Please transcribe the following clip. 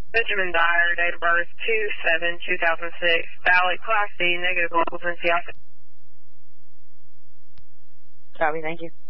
Benjamin Dyer, date of birth 2/7/2006, valid Class D, negative levels in Seattle. Copy, thank you.